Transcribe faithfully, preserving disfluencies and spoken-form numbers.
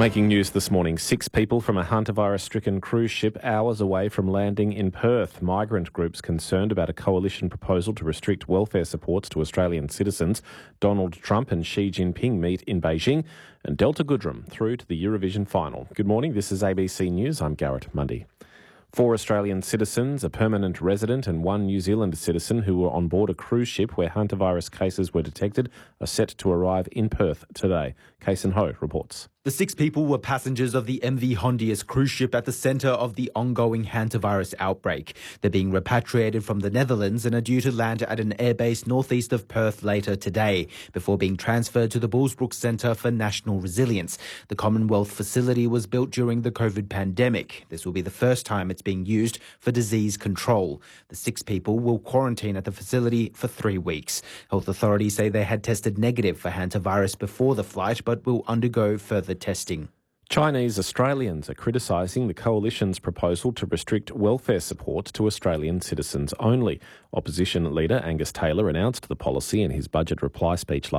Making news this morning, six people from a hantavirus-stricken cruise ship hours away from landing in Perth. Migrant groups concerned about a coalition proposal to restrict welfare supports to Australian citizens. Donald Trump and Xi Jinping meet in Beijing, and Delta Goodrem through to the Eurovision final. Good morning, this is A B C News. I'm Garrett Mundy. Four Australian citizens, a permanent resident and one New Zealand citizen who were on board a cruise ship where hantavirus cases were detected are set to arrive in Perth today. Kason Ho reports. The six people were passengers of the M V Hondius cruise ship at the centre of the ongoing hantavirus outbreak. They're being repatriated from the Netherlands and are due to land at an airbase northeast of Perth later today, before being transferred to the Bullsbrook Centre for National Resilience. The Commonwealth facility was built during the COVID pandemic. This will be the first time it's being used for disease control. The six people will quarantine at the facility for three weeks. Health authorities say they had tested negative for hantavirus before the flight, but will undergo further testing. Chinese Australians are criticising the coalition's proposal to restrict welfare support to Australian citizens only. Opposition leader Angus Taylor announced the policy in his budget reply speech last